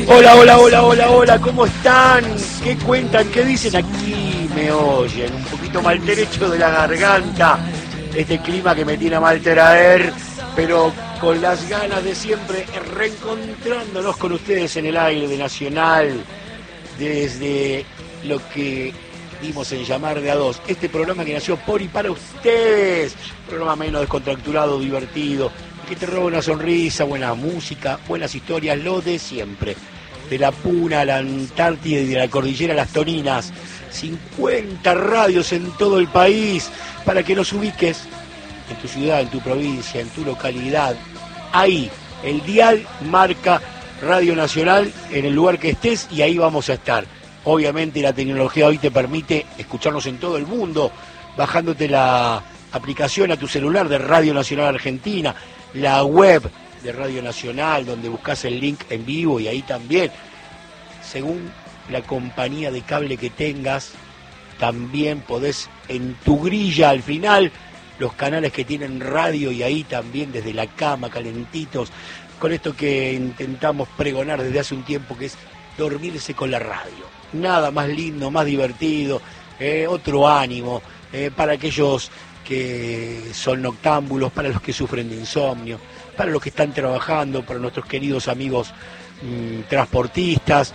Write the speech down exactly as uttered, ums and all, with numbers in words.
Hola, hola, hola, hola, hola, ¿cómo están? ¿Qué cuentan? ¿Qué dicen? Aquí me oyen, un poquito mal derecho de la garganta, este clima que me tiene a mal traer, pero con las ganas de siempre reencontrándonos con ustedes en el aire de Nacional, desde lo que dimos en llamar de a dos, este programa que nació por y para ustedes, un programa menos descontracturado, divertido, que te roba una sonrisa, buena música, buenas historias, lo de siempre. De la Puna a la Antártida y de la Cordillera a las Toninas, cincuenta radios en todo el país, para que nos ubiques en tu ciudad, en tu provincia, en tu localidad. Ahí, el dial marca Radio Nacional en el lugar que estés y ahí vamos a estar. Obviamente la tecnología hoy te permite escucharnos en todo el mundo, bajándote la aplicación a tu celular de Radio Nacional Argentina, la web de Radio Nacional, donde buscas el link en vivo y ahí también, según la compañía de cable que tengas, también podés en tu grilla al final, los canales que tienen radio y ahí también desde la cama, calentitos, con esto que intentamos pregonar desde hace un tiempo, que es dormirse con la radio. Nada más lindo, más divertido, eh, otro ánimo, eh, para aquellos que son noctámbulos, para los que sufren de insomnio, para los que están trabajando, para nuestros queridos amigos mmm, transportistas,